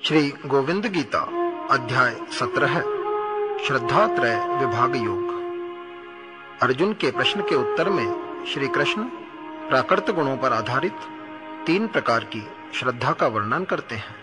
श्री गोविंद गीता अध्याय 17 श्रद्धात्रय विभाग योग। अर्जुन के प्रश्न के उत्तर में श्री कृष्ण प्राकृत गुणों पर आधारित 3 प्रकार की श्रद्धा का वर्णन करते हैं।